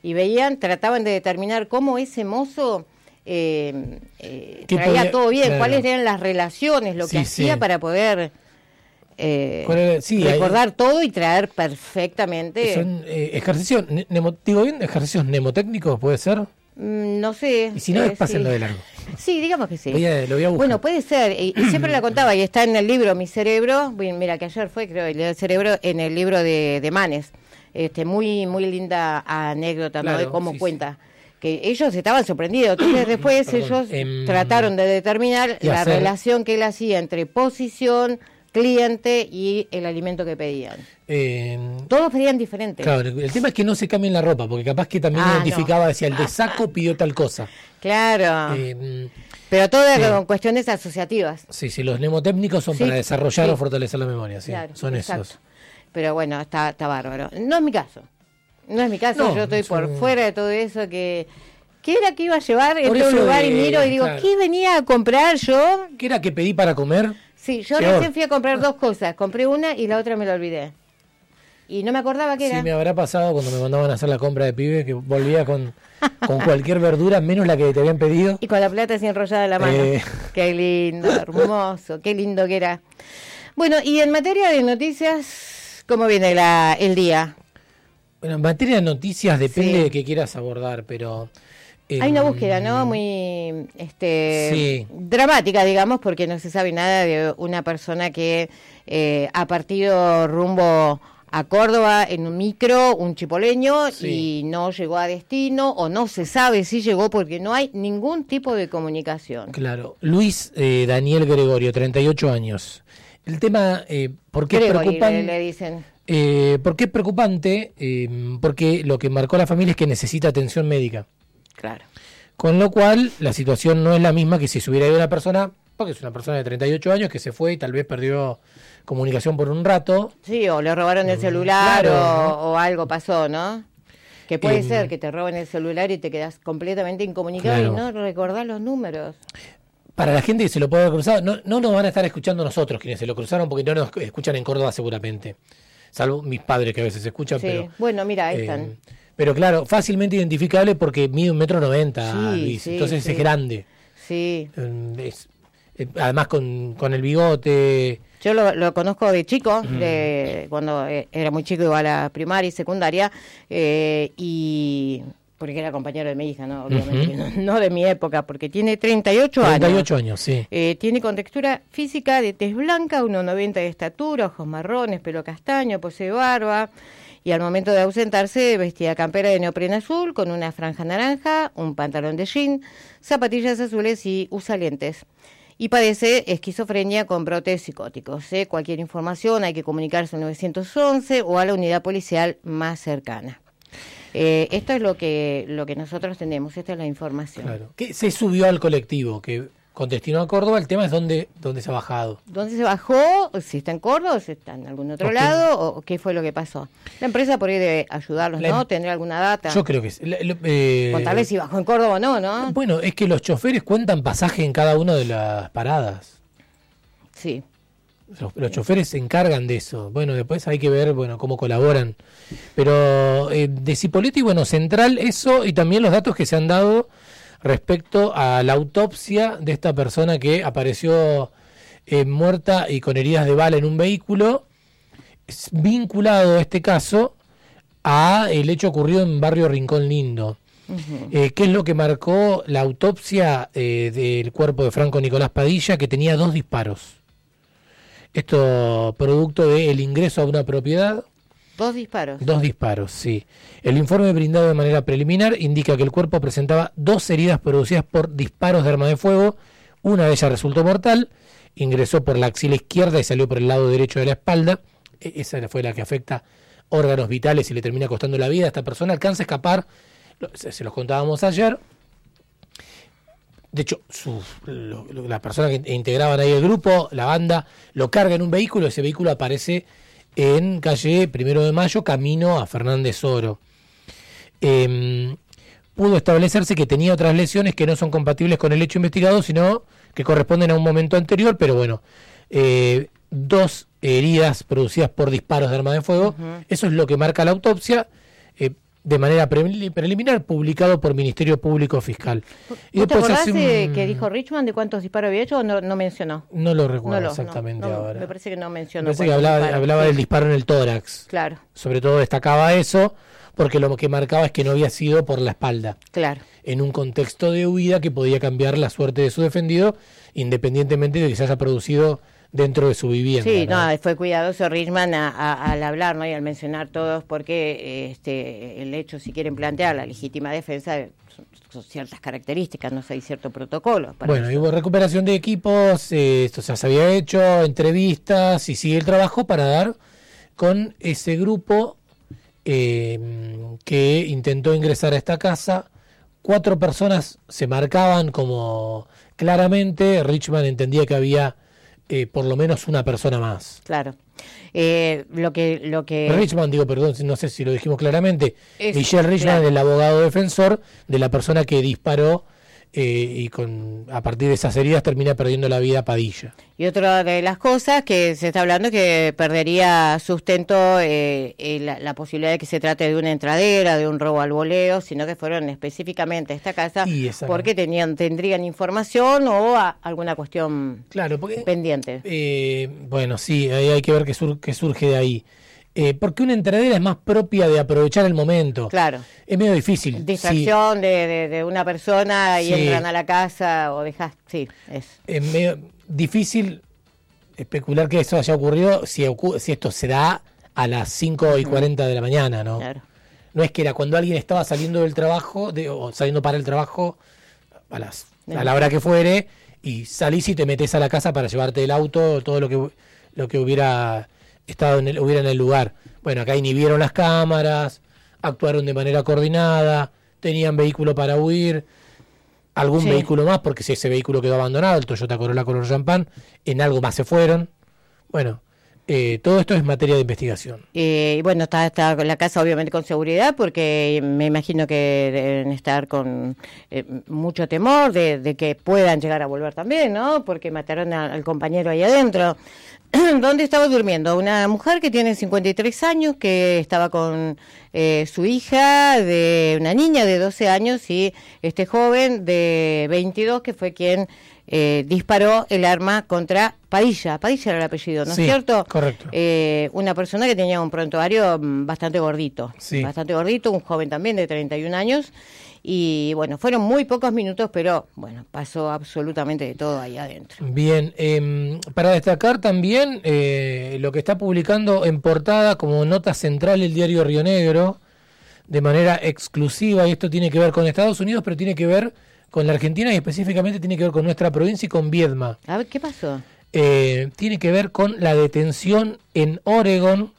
y trataban de determinar cómo ese mozo traía todo bien, claro, cuáles eran las relaciones, lo que hacía para poder recordar todo y traer perfectamente. Son ejercicios, digo bien, ejercicios mnemotécnicos, ¿puede ser? No sé. Y si no, pásenlo de largo. Sí, digamos que sí. Lo voy a buscar. Bueno, puede ser, y siempre la contaba, y está en el libro Mi Cerebro, mira que ayer fue, creo, el Cerebro, en el libro de Manes. Muy linda anécdota, claro, ¿no? De cómo cuenta. Que ellos estaban sorprendidos. Entonces después ellos trataron de determinar la relación que él hacía entre posición, cliente y el alimento que pedían. Todos pedían diferente. Claro, el tema es que no se cambien la ropa, porque capaz que también identificaba, decía, el de saco pidió tal cosa. Claro. Pero todo con cuestiones asociativas. Sí, los mnemotécnicos son para desarrollar o fortalecer la memoria, claro, son esos. Pero bueno, está bárbaro. No es mi caso. Yo estoy por fuera de todo eso. ¿Qué era que iba a llevar en un lugar y miro y digo, claro, ¿qué venía a comprar yo? ¿Qué era que pedí para comer? Sí, yo recién fui a comprar 2 cosas. Compré una y la otra me la olvidé. Y no me acordaba qué era. Sí, me habrá pasado cuando me mandaban a hacer la compra de pibes, que volvía con cualquier verdura, menos la que te habían pedido. Y con la plata así enrollada en la mano. Qué lindo, hermoso, qué lindo que era. Bueno, y en materia de noticias, ¿cómo viene el día? Bueno, en materia de noticias depende de qué quieras abordar, pero... hay una búsqueda, ¿no? Muy dramática, digamos, porque no se sabe nada de una persona que ha partido rumbo a Córdoba en un micro, un chipoleño, y no llegó a destino, o no se sabe si llegó porque no hay ningún tipo de comunicación. Claro. Luis Daniel Gregorio, 38 años. El tema, ¿por qué es preocupante? Le dicen. ¿Por qué es preocupante? Porque lo que marcó la familia es que necesita atención médica. Claro. Con lo cual, la situación no es la misma que si se hubiera ido una persona, porque es una persona de 38 años que se fue y tal vez perdió comunicación por un rato. Sí, o le robaron el celular, claro, o algo pasó, ¿no? Que puede ser que te roben el celular y te quedas completamente incomunicado, claro, y no recordás los números. Para la gente que se lo puede haber cruzado, no nos van a estar escuchando nosotros quienes se lo cruzaron, porque no nos escuchan en Córdoba seguramente. Salvo mis padres que a veces escuchan, pero... Bueno, mira, ahí están. Pero claro, fácilmente identificable porque mide 1,90 m, Luis, entonces es grande. Sí. Además con el bigote. Yo lo conozco de chico, cuando era muy chico, iba a la primaria y secundaria, y porque era compañero de mi hija, ¿no? Obviamente, no de mi época, porque tiene 38 años. 38 años, sí. Tiene contextura física de tez blanca, 1,90 de estatura, ojos marrones, pelo castaño, posee barba, y al momento de ausentarse vestía campera de neopreno azul con una franja naranja, un pantalón de jean, zapatillas azules y usa lentes. Y padece esquizofrenia con brotes psicóticos. Cualquier información hay que comunicarse al 911 o a la unidad policial más cercana. Esto es lo que nosotros tenemos, esta es la información. Claro. ¿Qué se subió al colectivo que con destino a Córdoba? El tema es dónde se ha bajado. ¿Dónde se bajó? Si está en Córdoba o si está en algún otro lado, o qué fue lo que pasó. La empresa por ahí debe ayudarlos, ¿no? ¿Tendrá alguna data? Yo creo que sí. Contarle si bajó en Córdoba o no, ¿no? Bueno, es que los choferes cuentan pasaje en cada una de las paradas. Sí. Los choferes se encargan de eso. Bueno, después hay que ver cómo colaboran. Pero de Cipolletti, central eso, y también los datos que se han dado respecto a la autopsia de esta persona que apareció muerta y con heridas de bala en un vehículo, vinculado a este caso a el hecho ocurrido en barrio Rincón Lindo. ¿Qué es lo que marcó la autopsia del cuerpo de Franco Nicolás Padilla, que tenía 2 disparos? Esto producto del ingreso a una propiedad. 2 disparos. 2 disparos, sí. El informe brindado de manera preliminar indica que el cuerpo presentaba 2 heridas producidas por disparos de arma de fuego. Una de ellas resultó mortal, ingresó por la axila izquierda y salió por el lado derecho de la espalda. Esa fue la que afecta órganos vitales y le termina costando la vida. Esta persona alcanza a escapar, se los contábamos ayer. De hecho, las personas que integraban ahí el grupo, la banda, lo carga en un vehículo. Ese vehículo aparece en calle 1 de Mayo, camino a Fernández Oro. Pudo establecerse que tenía otras lesiones que no son compatibles con el hecho investigado, sino que corresponden a un momento anterior, pero 2 heridas producidas por disparos de arma de fuego. Eso es lo que marca la autopsia. de manera preliminar, publicado por Ministerio Público Fiscal. Y ¿Vos te acordás que dijo Richman de cuántos disparos había hecho o no mencionó? No lo recuerdo exactamente ahora. Me parece que no mencionó. Me parece que hablaba del disparo en el tórax. Claro. Sobre todo destacaba eso, porque lo que marcaba es que no había sido por la espalda. Claro. En un contexto de huida que podía cambiar la suerte de su defendido, independientemente de que se haya producido dentro de su vivienda. Sí, no, fue cuidadoso Richman al hablar, ¿no? Y al mencionar todos, porque el hecho, si quieren plantear la legítima defensa, son ciertas características, no sé, hay cierto protocolo. Bueno, hubo recuperación de equipos, esto ya se había hecho, entrevistas, y sigue el trabajo para dar con ese grupo que intentó ingresar a esta casa. 4 personas se marcaban como claramente. Richman entendía que había por lo menos una persona más. Claro. Lo que Richman, perdón, no sé si lo dijimos claramente. Michelle Richman, claro, el abogado defensor de la persona que disparó y a partir de esas heridas termina perdiendo la vida Padilla. Y otra de las cosas que se está hablando es que perdería sustento la posibilidad de que se trate de una entradera, de un robo al voleo, sino que fueron específicamente a esta casa porque tendrían información o alguna cuestión pendiente. Bueno, sí, ahí hay que ver qué surge de ahí. Porque una entradera es más propia de aprovechar el momento. Claro. Es medio difícil. Distracción de una persona y entran a la casa o dejas... Sí, es medio difícil especular que eso haya ocurrido si esto se da a las 5:40 de la mañana, ¿no? Claro. No es que era cuando alguien estaba saliendo del trabajo o saliendo para el trabajo a la hora que fuere y salís y te metes a la casa para llevarte el auto, todo lo que hubiera hubiera en el lugar. Bueno, acá inhibieron las cámaras, actuaron de manera coordinada, tenían vehículo para huir, algún vehículo más, porque si ese vehículo quedó abandonado, el Toyota Corolla color champán, en algo más se fueron. Bueno, todo esto es materia de investigación. Bueno, está la casa obviamente con seguridad, porque me imagino que deben estar con mucho temor de que puedan llegar a volver también, ¿no? Porque mataron al compañero ahí adentro. ¿Dónde estaba durmiendo? Una mujer que tiene 53 años, que estaba con su hija, una niña de 12 años, y este joven de 22, que fue quien disparó el arma contra Padilla. Padilla era el apellido, ¿no es cierto? Correcto. Una persona que tenía un prontuario bastante gordito. Sí. Bastante gordito, un joven también de 31 años. Y bueno, fueron muy pocos minutos, pero bueno, pasó absolutamente de todo ahí adentro. Bien, para destacar también lo que está publicando en portada como nota central el diario Río Negro, de manera exclusiva, y esto tiene que ver con Estados Unidos, pero tiene que ver con la Argentina y específicamente tiene que ver con nuestra provincia y con Viedma. A ver, ¿qué pasó? Tiene que ver con la detención en Oregon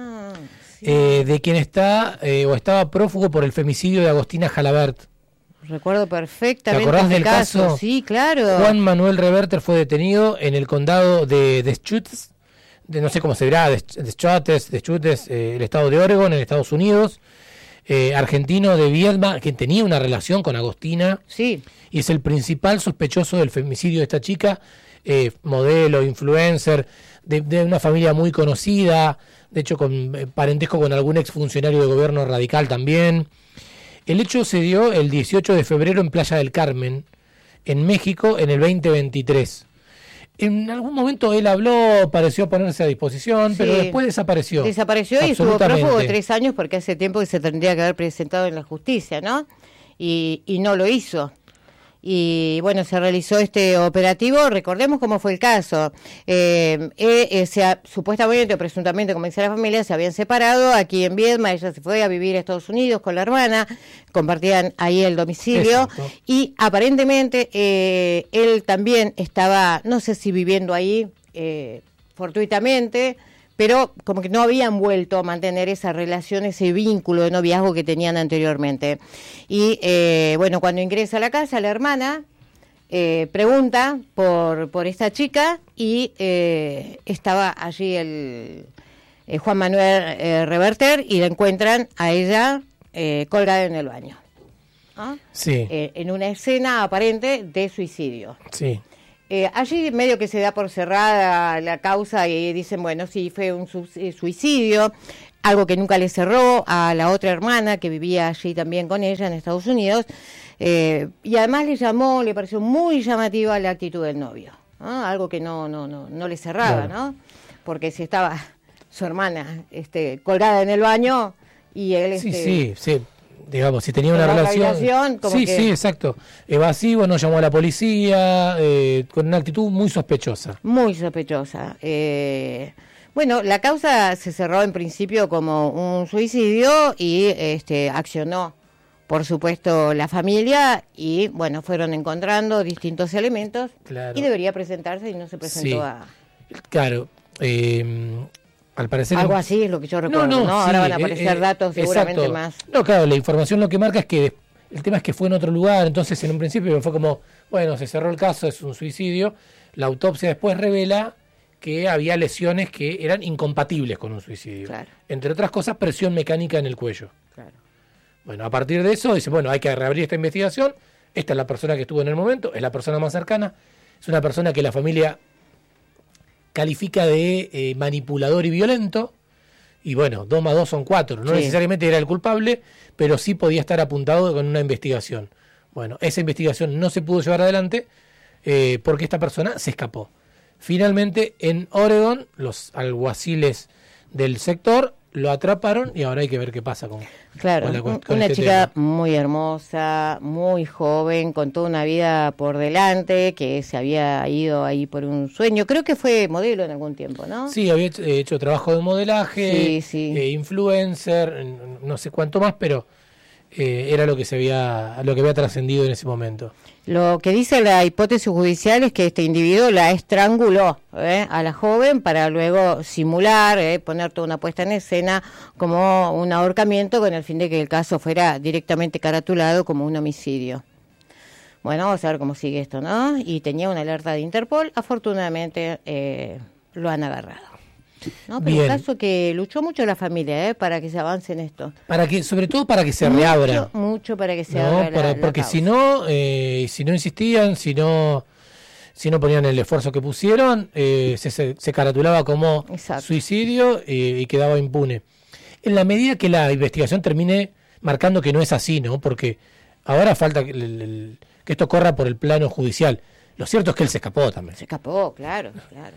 de quien está o estaba prófugo por el femicidio de Agostina Jalabert. Recuerdo perfectamente. ¿Te acordás del caso? Sí, claro. Juan Manuel Reverter fue detenido en el condado de Deschutes, no sé cómo se dirá, Deschutes, el estado de Oregon, en Estados Unidos. Argentino de Viedma, que tenía una relación con Agostina. Sí. Y es el principal sospechoso del femicidio de esta chica, modelo, influencer, de una familia muy conocida, de hecho con parentesco con algún exfuncionario de gobierno radical también. El hecho se dio el 18 de febrero en Playa del Carmen, en México, en el 2023. En algún momento él habló, pareció ponerse a disposición, pero después desapareció. Desapareció y estuvo prófugo 3 años porque hace tiempo que se tendría que haber presentado en la justicia, ¿no? Y no lo hizo. Y bueno, se realizó este operativo. Recordemos cómo fue el caso. Supuestamente o presuntamente, como dice la familia, se habían separado aquí en Viedma. Ella se fue a vivir a Estados Unidos con la hermana, compartían ahí el domicilio. Exacto. Y aparentemente él también estaba, no sé si viviendo ahí fortuitamente, pero como que no habían vuelto a mantener esa relación, ese vínculo de noviazgo que tenían anteriormente. Y bueno, cuando ingresa a la casa, la hermana pregunta por esta chica y estaba allí el Juan Manuel Reverter y la encuentran a ella colgada en el baño. ¿Ah? Sí. En una escena aparente de suicidio. Sí. Allí medio que se da por cerrada la causa y dicen, bueno, sí, fue un suicidio. algo que nunca le cerró a la otra hermana que vivía allí también con ella en Estados Unidos, y además le pareció muy llamativa la actitud del novio, ¿no? Algo que no le cerraba, claro. ¿no? Porque si estaba su hermana colgada en el baño y él... Sí, digamos, si tenía una relación... Como que... sí, exacto. Evasivo, no llamó a la policía, con una actitud muy sospechosa. Muy sospechosa. Bueno, la causa se cerró en principio como un suicidio y accionó, por supuesto, la familia y, bueno, fueron encontrando distintos elementos. Claro. Y debería presentarse y no se presentó Claro. Al parecer... Algo así es lo que yo recuerdo, ¿no? Ahora van a aparecer datos seguramente exacto. más. No, claro, la información lo que marca es que el tema es que fue en otro lugar, entonces en un principio fue como, bueno, se cerró el caso, es un suicidio. La autopsia después revela que había lesiones que eran incompatibles con un suicidio. Claro. Entre otras cosas, presión mecánica en el cuello. Claro. Bueno, a partir de eso dice, bueno, hay que reabrir esta investigación. Esta es la persona que estuvo en el momento, es la persona más cercana, es una persona que la familia califica de manipulador y violento, y bueno, 2 más 2 son 4, no necesariamente era el culpable, pero sí podía estar apuntado con una investigación. Bueno, esa investigación no se pudo llevar adelante porque esta persona se escapó. Finalmente, en Oregon, los alguaciles del sector lo atraparon y ahora hay que ver qué pasa con una chica tema. Muy hermosa, muy joven, con toda una vida por delante, que se había ido ahí por un sueño. Creo que fue modelo en algún tiempo, ¿no? Sí, había hecho trabajo de modelaje, influencer, no sé cuánto más, pero era lo que había trascendido en ese momento. Lo que dice la hipótesis judicial es que este individuo la estranguló a la joven para luego simular, poner toda una puesta en escena como un ahorcamiento con el fin de que el caso fuera directamente caratulado como un homicidio. Bueno, vamos a ver cómo sigue esto, ¿no? Y tenía una alerta de Interpol, afortunadamente lo han agarrado. No, pero un caso que luchó mucho la familia para que se avance en esto. Sobre todo para que se reabra. Mucho para que se abra porque la si no insistían, si no ponían el esfuerzo que pusieron, se caratulaba como suicidio y quedaba impune. En la medida que la investigación termine marcando que no es así, ¿no? Porque ahora falta que esto corra por el plano judicial. Lo cierto es que él se escapó también. Se escapó, claro.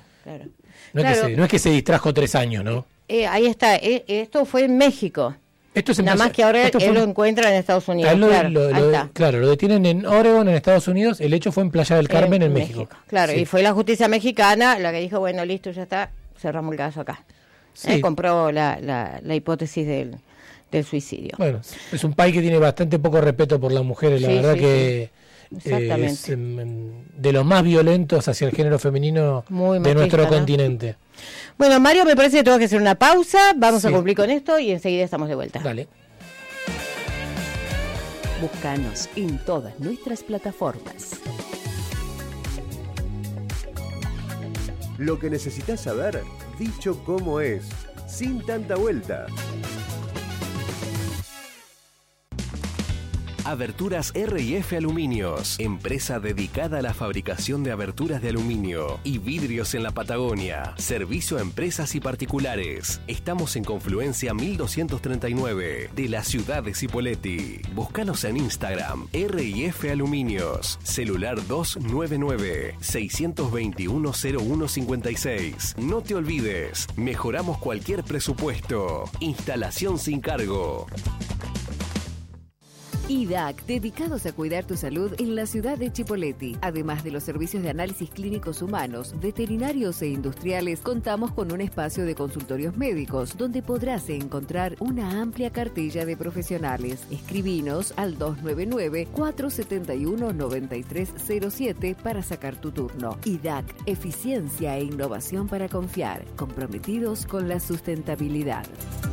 No es que se distrajo 3 años, ¿no? Ahí está, esto fue en México. Nada más que ahora él lo encuentra en Estados Unidos. Lo detienen en Oregon, en Estados Unidos. El hecho fue en Playa del Carmen, en México. Claro, y fue la justicia mexicana la que dijo, bueno, listo, ya está, cerramos el caso acá. Compró la hipótesis del suicidio. Bueno, es un país que tiene bastante poco respeto por las mujeres, la verdad que... es de los más violentos hacia el género femenino de nuestro continente. Bueno, Mario, me parece que tengo que hacer una pausa. Vamos a cumplir con esto y enseguida estamos de vuelta. Dale. Búscanos en todas nuestras plataformas. Lo que necesitas saber, dicho como es, sin tanta vuelta. Aberturas R&F Aluminios, empresa dedicada a la fabricación de aberturas de aluminio y vidrios en la Patagonia. Servicio a empresas y particulares. Estamos en Confluencia 1239 de la ciudad de Cipolletti. Búscanos en Instagram, R&F Aluminios. Celular 299-621-0156. No te olvides, mejoramos cualquier presupuesto. Instalación sin cargo. IDAC, dedicados a cuidar tu salud en la ciudad de Cipolletti. Además de los servicios de análisis clínicos humanos, veterinarios e industriales, contamos con un espacio de consultorios médicos donde podrás encontrar una amplia cartilla de profesionales. Escribinos al 299-471-9307 para sacar tu turno. IDAC, eficiencia e innovación para confiar, comprometidos con la sustentabilidad.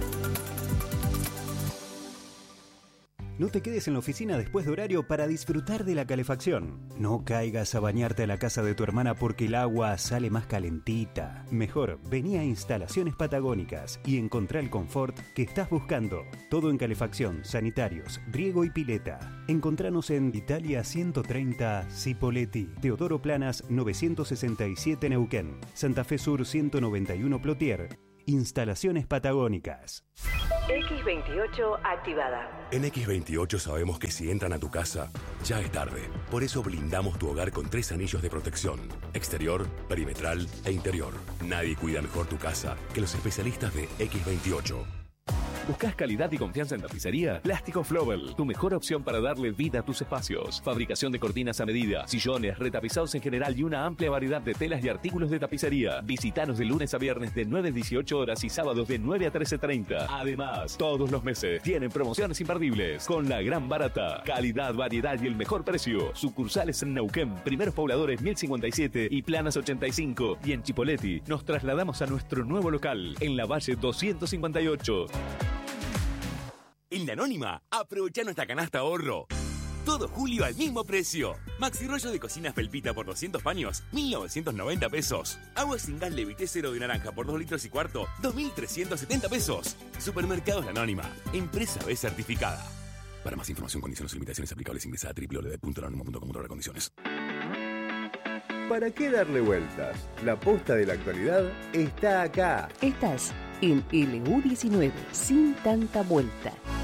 No te quedes en la oficina después de horario para disfrutar de la calefacción. No caigas a bañarte a la casa de tu hermana porque el agua sale más calentita. Mejor, vení a Instalaciones Patagónicas y encontrá el confort que estás buscando. Todo en calefacción, sanitarios, riego y pileta. Encontranos en Italia 130 Cipolletti, Teodoro Planas 967 Neuquén, Santa Fe Sur 191 Plotier Instalaciones Patagónicas. X28 activada. En X28 sabemos que si entran a tu casa, ya es tarde. Por eso blindamos tu hogar con 3 anillos de protección: exterior, perimetral e interior. Nadie cuida mejor tu casa que los especialistas de X28. ¿Buscas calidad y confianza en tapicería? Plástico Flobel, tu mejor opción para darle vida a tus espacios. Fabricación de cortinas a medida, sillones, retapizados en general y una amplia variedad de telas y artículos de tapicería. Visítanos de lunes a viernes de 9 a 18 horas y sábados de 9 a 13:30. Además, todos los meses tienen promociones imperdibles con la gran barata. Calidad, variedad y el mejor precio. Sucursales en Neuquén, Primeros Pobladores 1057 y Planas 85. Y en Chipoleti nos trasladamos a nuestro nuevo local en la Valle 258. En La Anónima, aprovecha nuestra canasta ahorro. Todo julio al mismo precio. Maxi rollo de cocina felpita por 200 paños, 1.990 pesos. Agua sin gas Levité 0 de naranja por 2 litros y cuarto, 2.370 pesos. Supermercados La Anónima, empresa B certificada. Para más información, condiciones y limitaciones aplicables, ingresa a www.lanonima.com.ar/condiciones. ¿Para qué darle vueltas? La posta de la actualidad está acá. Estás en LU19, sin tanta vuelta.